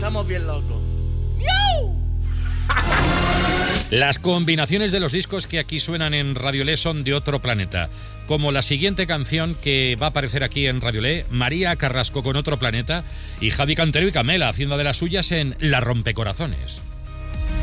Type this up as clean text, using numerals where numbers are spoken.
estamos bien locos. Las combinaciones de los discos que aquí suenan en Radiolé son de otro planeta, como la siguiente canción que va a aparecer aquí en Radiolé, María Carrasco con Otro Planeta y Javi Cantero y Camela haciendo de las suyas en La Rompecorazones.